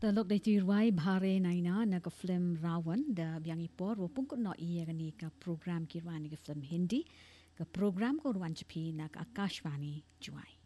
Telok de tirwai bhare naina na ka film Rawan da biangi por wo pungkut no iya gani ka program kirwani ka film Hindi ka program ko ruan chapi na ka Akashvani juai.